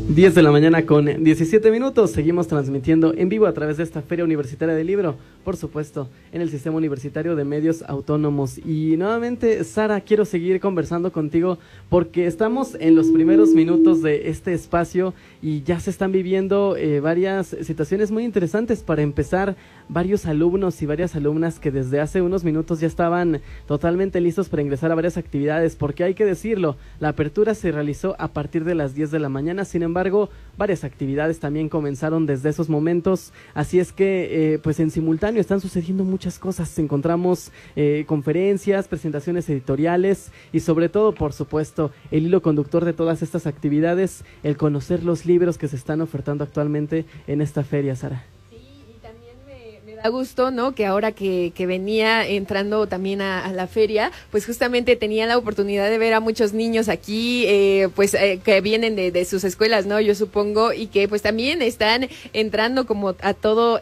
10 de la mañana con 17 minutos, seguimos transmitiendo en vivo a través de esta Feria Universitaria del Libro, por supuesto, en el Sistema Universitario de Medios Autónomos. Y nuevamente, Sara, quiero seguir conversando contigo porque estamos en los primeros minutos de este espacio y ya se están viviendo varias situaciones muy interesantes. Para empezar, varios alumnos y varias alumnas que desde hace unos minutos ya estaban totalmente listos para ingresar a varias actividades, porque hay que decirlo, la apertura se realizó a partir de las 10 de la mañana, sin embargo, varias actividades también comenzaron desde esos momentos, así es que pues en simultáneo están sucediendo muchas cosas. Encontramos conferencias, presentaciones editoriales y sobre todo, por supuesto, el hilo conductor de todas estas actividades, el conocer los libros que se están ofertando actualmente en esta feria, Sara. A gusto, ¿no? Que ahora que venía entrando también a la feria, pues justamente tenía la oportunidad de ver a muchos niños aquí, que vienen de sus escuelas, ¿no? Yo supongo, y que pues también están entrando como a todo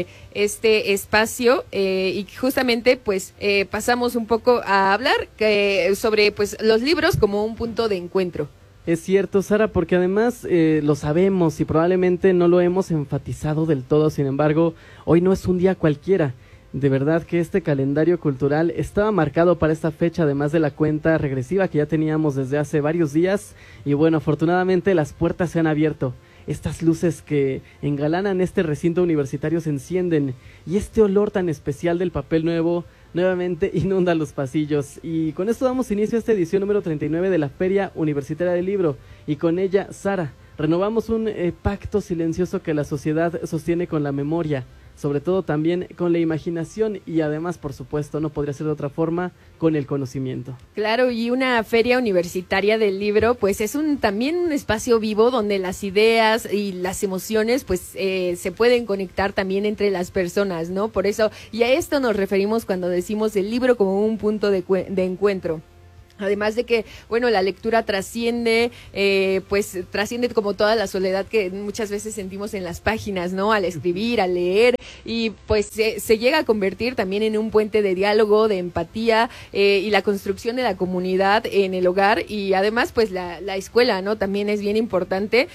este espacio, y justamente pues pasamos un poco a hablar sobre pues los libros como un punto de encuentro. Es cierto, Sara, porque además lo sabemos y probablemente no lo hemos enfatizado del todo, sin embargo, hoy no es un día cualquiera. De verdad que este calendario cultural estaba marcado para esta fecha, además de la cuenta regresiva que ya teníamos desde hace varios días, y bueno, afortunadamente las puertas se han abierto. Estas luces que engalanan este recinto universitario se encienden, y este olor tan especial del papel nuevo nuevamente inunda los pasillos. Y con esto damos inicio a esta edición número 39 de la Feria Universitaria del Libro, y con ella, Sara, renovamos un pacto silencioso que la sociedad sostiene con la memoria, sobre todo también con la imaginación y además, por supuesto, no podría ser de otra forma, con el conocimiento. Claro, y una feria universitaria del libro, pues es también un espacio vivo donde las ideas y las emociones, pues se pueden conectar también entre las personas, ¿no? Por eso, y a esto nos referimos cuando decimos el libro como un punto de encuentro. Además de que, bueno, la lectura trasciende, pues trasciende como toda la soledad que muchas veces sentimos en las páginas, ¿no? Al escribir, al leer, y pues se llega a convertir también en un puente de diálogo, de empatía, y la construcción de la comunidad en el hogar, y además pues la escuela, ¿no? También es bien importante,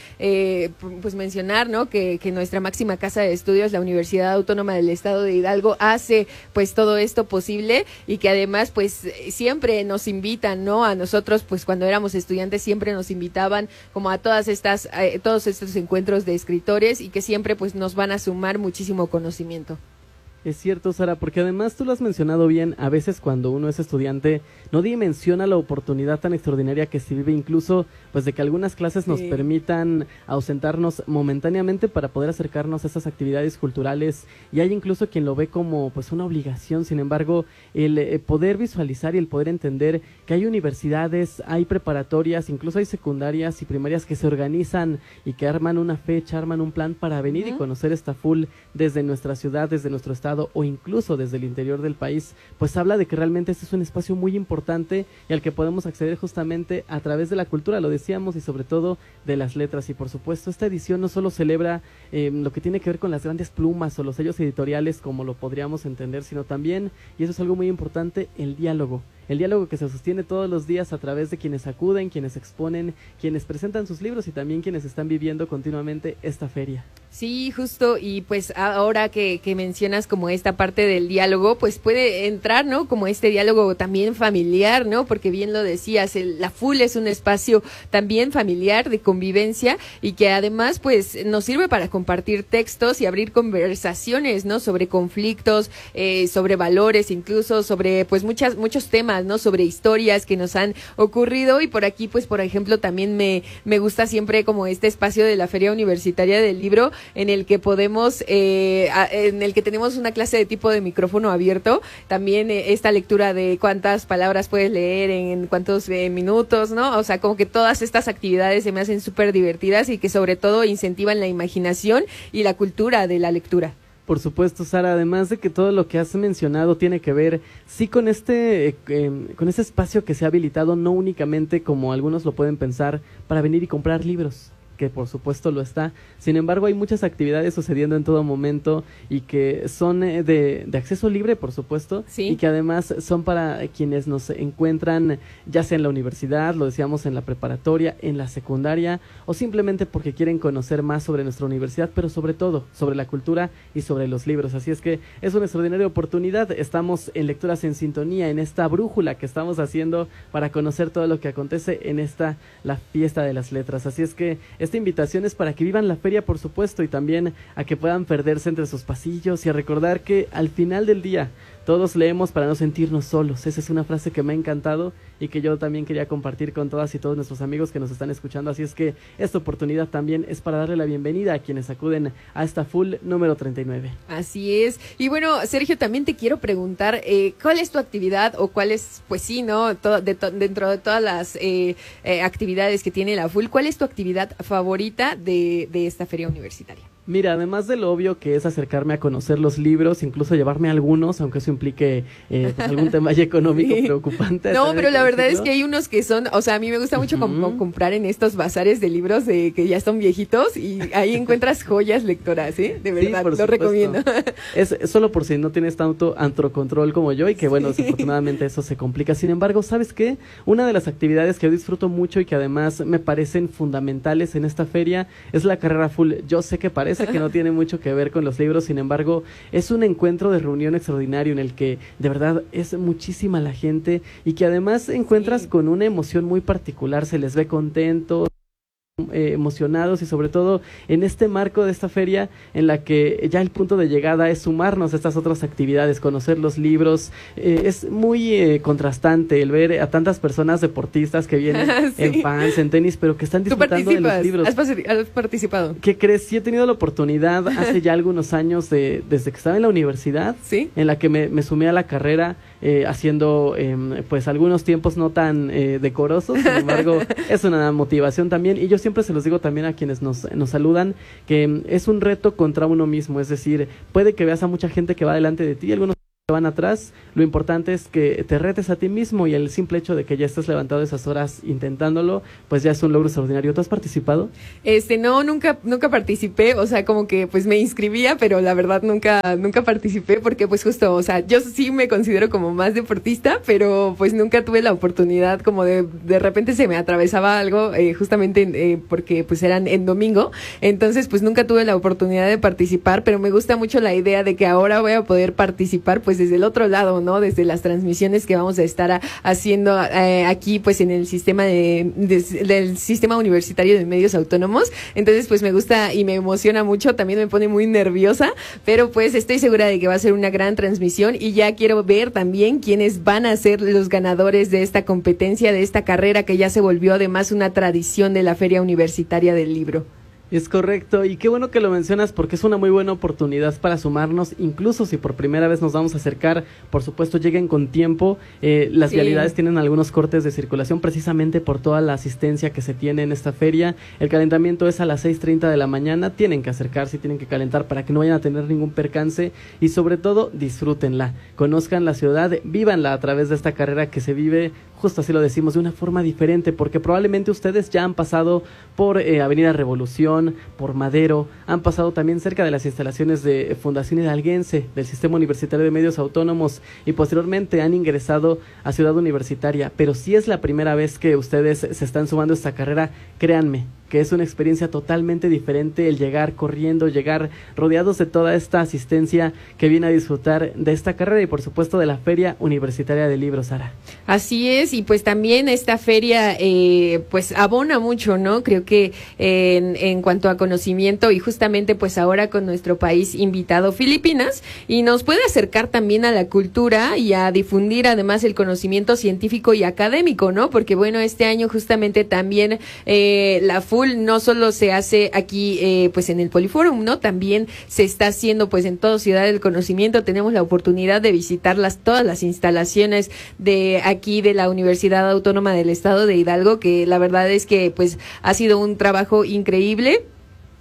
pues mencionar, ¿no? Que nuestra máxima casa de estudios, la Universidad Autónoma del Estado de Hidalgo, hace pues todo esto posible, y que además pues siempre nos invitan, ¿no? A nosotros, pues cuando éramos estudiantes siempre nos invitaban como a todos estos encuentros de escritores, y que siempre pues nos van a sumar muchísimo conocimiento. Es cierto, Sara, porque además tú lo has mencionado bien, a veces cuando uno es estudiante no dimensiona la oportunidad tan extraordinaria que se vive, incluso pues de que algunas clases nos permitan ausentarnos momentáneamente para poder acercarnos a esas actividades culturales, y hay incluso quien lo ve como pues una obligación. Sin embargo, el poder visualizar y el poder entender que hay universidades, hay preparatorias, incluso hay secundarias y primarias que se organizan y que arman una fecha, arman un plan para venir y conocer esta FUL desde nuestra ciudad, desde nuestro estado o incluso desde el interior del país, pues habla de que realmente este es un espacio muy importante y al que podemos acceder justamente a través de la cultura, lo decíamos, y sobre todo de las letras. Y por supuesto, esta edición no solo celebra lo que tiene que ver con las grandes plumas o los sellos editoriales como lo podríamos entender, sino también, y eso es algo muy importante, el diálogo que se sostiene todos los días a través de quienes acuden, quienes exponen, quienes presentan sus libros y también quienes están viviendo continuamente esta feria. Sí, justo, y pues ahora que mencionas como esta parte del diálogo, pues puede entrar, ¿no? Como este diálogo también familiar, ¿no? Porque bien lo decías, la FUL es un espacio también familiar de convivencia, y que además pues nos sirve para compartir textos y abrir conversaciones, ¿no? Sobre conflictos, sobre valores, incluso sobre pues muchos temas, ¿no? Sobre historias que nos han ocurrido. Y por aquí pues por ejemplo también me gusta siempre como este espacio de la Feria Universitaria del Libro, en el que podemos, en el que tenemos una clase de tipo de micrófono abierto, también esta lectura de cuántas palabras puedes leer en cuántos minutos, ¿no? O sea, como que todas estas actividades se me hacen súper divertidas y que sobre todo incentivan la imaginación y la cultura de la lectura. Por supuesto, Sara, además de que todo lo que has mencionado tiene que ver, sí, con ese espacio que se ha habilitado, no únicamente como algunos lo pueden pensar, para venir y comprar libros. que por supuesto lo está. Sin embargo, hay muchas actividades sucediendo en todo momento y que son de acceso libre, por supuesto, sí, y que además son para quienes nos encuentran ya sea en la universidad, lo decíamos en la preparatoria, en la secundaria, o simplemente porque quieren conocer más sobre nuestra universidad, pero sobre todo sobre la cultura y sobre los libros. Así es que es una extraordinaria oportunidad. Estamos en Lecturas en Sintonía, en esta brújula que estamos haciendo para conocer todo lo que acontece en la Fiesta de las Letras. Así es que esta invitación es para que vivan la feria, por supuesto, y también a que puedan perderse entre sus pasillos y a recordar que al final del día todos leemos para no sentirnos solos. Esa es una frase que me ha encantado y que yo también quería compartir con todas y todos nuestros amigos que nos están escuchando. Así es que esta oportunidad también es para darle la bienvenida a quienes acuden a esta FUL número 39. Así es. Y bueno, Sergio, también te quiero preguntar, ¿cuál es tu actividad o cuál es, pues sí, ¿no? Dentro de todas las actividades que tiene la FUL, ¿cuál es tu actividad favorita de esta feria universitaria? Mira, además de lo obvio que es acercarme a conocer los libros, incluso llevarme algunos, aunque eso implique pues algún tema ya económico preocupante. No, pero la verdad es que hay unos que son, o sea, a mí me gusta mucho comprar en estos bazares de libros que ya son viejitos y ahí encuentras joyas lectoras, ¿eh? De verdad, lo recomiendo. Es solo por si no tienes tanto antrocontrol como yo y que bueno, desafortunadamente eso se complica. Sin embargo, ¿sabes qué? Una de las actividades que yo disfruto mucho y que además me parecen fundamentales en esta feria es la carrera FUL. Yo sé que parece que no tiene mucho que ver con los libros, sin embargo, es un encuentro de reunión extraordinario en el que de verdad es muchísima la gente y que además encuentras con una emoción muy particular, se les ve contentos, emocionados y sobre todo en este marco de esta feria en la que ya el punto de llegada es sumarnos a estas otras actividades, conocer los libros. Es muy contrastante el ver a tantas personas deportistas que vienen en fans, en tenis, pero que están disfrutando de los libros. ¿Has participado? ¿Qué crees? Sí he tenido la oportunidad hace ya algunos años desde que estaba en la universidad, en la que me sumé a la carrera haciendo pues algunos tiempos no tan decorosos, sin embargo es una motivación también y yo siempre se los digo también a quienes nos saludan que es un reto contra uno mismo, es decir, puede que veas a mucha gente que va delante de ti, algunos que van atrás, lo importante es que te retes a ti mismo y el simple hecho de que ya estés levantado esas horas intentándolo, pues ya es un logro extraordinario. ¿Tú has participado? No, nunca participé, o sea, como que pues me inscribía, pero la verdad nunca participé porque pues justo, o sea, yo sí me considero como más deportista, pero pues nunca tuve la oportunidad como de repente se me atravesaba algo, justamente porque pues eran en domingo, entonces pues nunca tuve la oportunidad de participar, pero me gusta mucho la idea de que ahora voy a poder participar pues desde el otro lado, ¿no? Desde las transmisiones que vamos a estar haciendo aquí pues en el sistema del Sistema Universitario de Medios Autónomos. Entonces pues me gusta y me emociona mucho, también me pone muy nerviosa, pero pues estoy segura de que va a ser una gran transmisión y ya quiero ver también quiénes van a ser los ganadores de esta competencia, de esta carrera que ya se volvió además una tradición de la Feria Universitaria del Libro. Es correcto, y qué bueno que lo mencionas porque es una muy buena oportunidad para sumarnos, incluso si por primera vez nos vamos a acercar, por supuesto lleguen con tiempo, las vialidades tienen algunos cortes de circulación precisamente por toda la asistencia que se tiene en esta feria, el calentamiento es a las 6:30 de la mañana, tienen que acercarse y tienen que calentar para que no vayan a tener ningún percance y sobre todo disfrútenla, conozcan la ciudad, vívanla a través de esta carrera que se vive, justo así lo decimos, de una forma diferente, porque probablemente ustedes ya han pasado por Avenida Revolución, por Madero, han pasado también cerca de las instalaciones de Fundación Hidalguense, del Sistema Universitario de Medios Autónomos y posteriormente han ingresado a Ciudad Universitaria, pero si es la primera vez que ustedes se están sumando a esta carrera, créanme que es una experiencia totalmente diferente el llegar corriendo, llegar rodeados de toda esta asistencia que viene a disfrutar de esta carrera y por supuesto de la Feria Universitaria del Libro, Sara. Así es, y pues también esta feria pues abona mucho, ¿no? Creo que en cuanto a conocimiento y justamente pues ahora con nuestro país invitado Filipinas y nos puede acercar también a la cultura y a difundir además el conocimiento científico y académico, ¿no? Porque bueno, este año justamente también la FUL no solo se hace aquí pues en el Poliforum, ¿no? También se está haciendo pues en toda Ciudad del Conocimiento. Tenemos la oportunidad de visitar todas las instalaciones de aquí de la Universidad Autónoma del Estado de Hidalgo, que la verdad es que pues ha sido un trabajo increíble.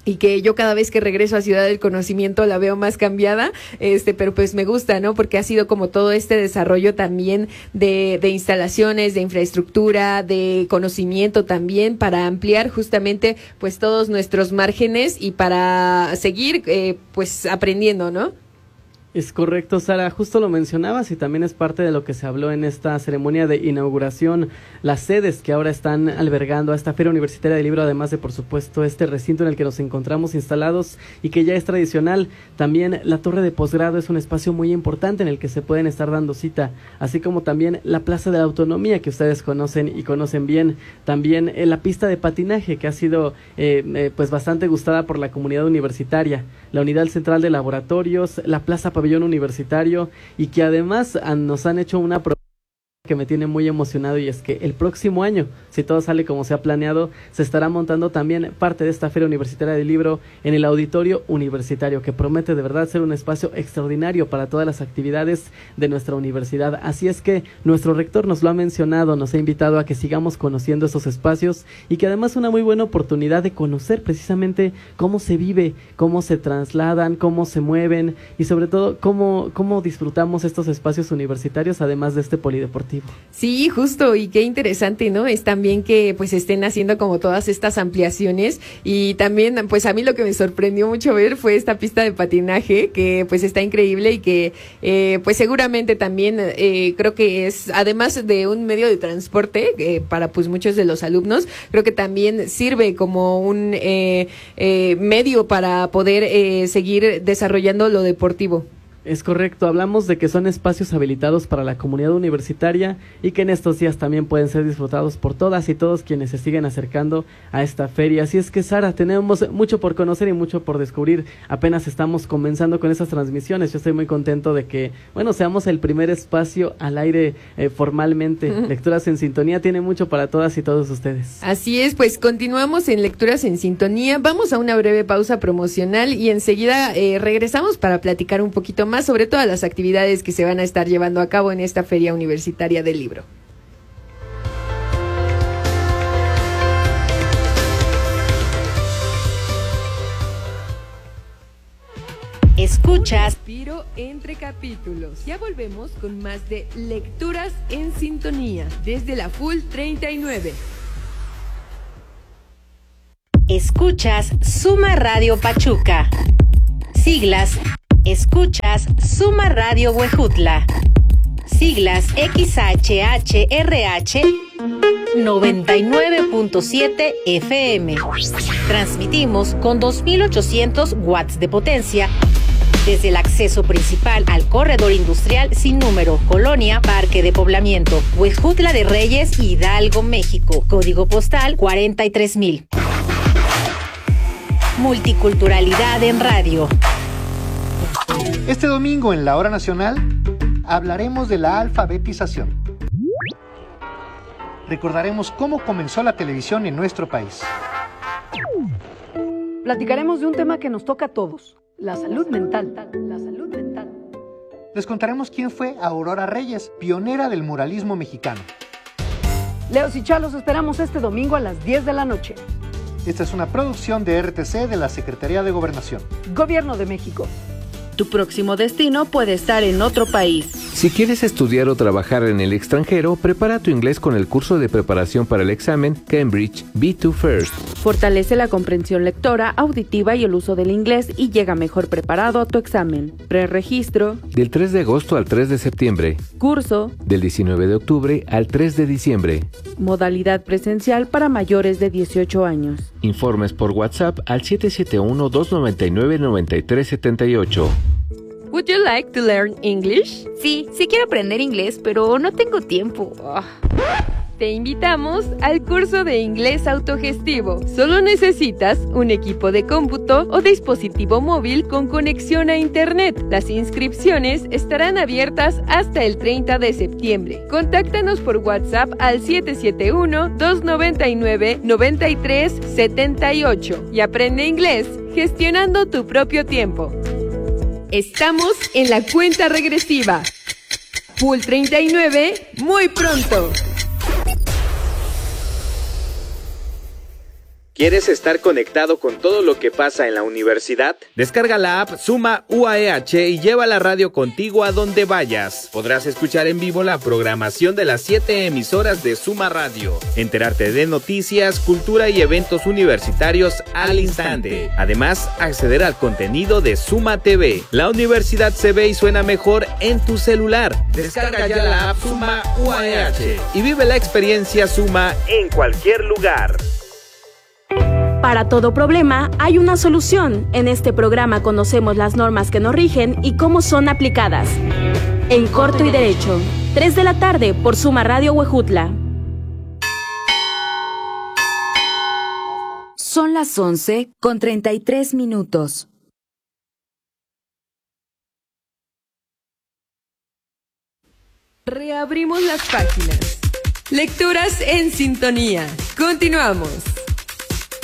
y que yo cada vez que regreso a Ciudad del Conocimiento la veo más cambiada, pero pues me gusta, ¿no? Porque ha sido como todo este desarrollo también de instalaciones, de infraestructura, de conocimiento también, para ampliar justamente pues todos nuestros márgenes y para seguir pues aprendiendo, ¿no? Es correcto, Sara, justo lo mencionabas y también es parte de lo que se habló en esta ceremonia de inauguración. Las sedes que ahora están albergando a esta Feria Universitaria del Libro, además de, por supuesto, este recinto en el que nos encontramos instalados y que ya es tradicional, también la torre de posgrado es un espacio muy importante en el que se pueden estar dando cita, así como también la Plaza de la Autonomía, que ustedes conocen y conocen bien, también la pista de patinaje, que ha sido pues bastante gustada por la comunidad universitaria, la unidad central de laboratorios, la Plaza Pabellón Universitario, y que además nos han hecho una propuesta que me tiene muy emocionado, y es que el próximo año, si todo sale como se ha planeado, se estará montando también parte de esta Feria Universitaria del Libro en el Auditorio Universitario, que promete de verdad ser un espacio extraordinario para todas las actividades de nuestra universidad. Así es que nuestro rector nos lo ha mencionado, nos ha invitado a que sigamos conociendo estos espacios, y que además es una muy buena oportunidad de conocer precisamente cómo se vive, cómo se trasladan, cómo se mueven, y sobre todo cómo disfrutamos estos espacios universitarios, además de este polideportivo. Sí, justo, y qué interesante, ¿no? Es también que pues estén haciendo como todas estas ampliaciones, y también pues a mí lo que me sorprendió mucho ver fue esta pista de patinaje, que pues está increíble, y que pues seguramente también creo que es, además de un medio de transporte para pues muchos de los alumnos, creo que también sirve como un medio para poder seguir desarrollando lo deportivo. Es correcto, hablamos de que son espacios habilitados para la comunidad universitaria y que en estos días también pueden ser disfrutados por todas y todos quienes se siguen acercando a esta feria. Así es que, Sara, tenemos mucho por conocer y mucho por descubrir. Apenas estamos comenzando con esas transmisiones. Yo estoy muy contento de que, bueno, seamos el primer espacio al aire formalmente. Lecturas en Sintonía tiene mucho para todas y todos ustedes. Así es, pues continuamos en Lecturas en Sintonía. Vamos a una breve pausa promocional y enseguida regresamos para platicar un poquito más sobre todas las actividades que se van a estar llevando a cabo en esta Feria Universitaria del Libro. Escuchas Respiro entre capítulos. Ya volvemos con más de Lecturas en Sintonía desde la Full 39. Escuchas Suma Radio Pachuca. Siglas: escuchas Suma Radio Huejutla. Siglas: XHHRH 99.7 FM. Transmitimos con 2.800 watts de potencia desde el acceso principal al corredor industrial sin número, Colonia Parque de Poblamiento, Huejutla de Reyes, Hidalgo, México. Código postal 43,000. Multiculturalidad en radio. Este domingo en la Hora Nacional hablaremos de la alfabetización. Recordaremos cómo comenzó la televisión en nuestro país. Platicaremos de un tema que nos toca a todos, la salud mental. Les contaremos quién fue Aurora Reyes, pionera del muralismo mexicano. Leos y Chalos esperamos este domingo a las 10 de la noche. Esta es una producción de RTC de la Secretaría de Gobernación. Gobierno de México. Tu próximo destino puede estar en otro país. Si quieres estudiar o trabajar en el extranjero, prepara tu inglés con el curso de preparación para el examen Cambridge B2 First. Fortalece la comprensión lectora, auditiva y el uso del inglés y llega mejor preparado a tu examen. Preregistro. Del 3 de agosto al 3 de septiembre. Curso. Del 19 de octubre al 3 de diciembre. Modalidad presencial para mayores de 18 años. Informes por WhatsApp al 771-299-9378. Would you like to learn English? Sí quiero aprender inglés, pero no tengo tiempo. Te invitamos al curso de inglés autogestivo. Solo necesitas un equipo de cómputo o dispositivo móvil con conexión a internet. Las inscripciones estarán abiertas hasta el 30 de septiembre. Contáctanos por WhatsApp al 771-299-9378 y aprende inglés gestionando tu propio tiempo. Estamos en la cuenta regresiva. Full 39, muy pronto. ¿Quieres estar conectado con todo lo que pasa en la universidad? Descarga la app Suma UAEH y lleva la radio contigo a donde vayas. Podrás escuchar en vivo la programación de las 7 emisoras de Suma Radio, enterarte de noticias, cultura y eventos universitarios al instante. Además, acceder al contenido de Suma TV. La universidad se ve y suena mejor en tu celular. Descarga ya la app Suma UAEH y vive la experiencia Suma en cualquier lugar. Para todo problema hay una solución. En este programa conocemos las normas que nos rigen y cómo son aplicadas. En Corto y Derecho, 3 de la tarde por Suma Radio Huejutla. Son las 11:33. Reabrimos las páginas. Lecturas en sintonía. Continuamos.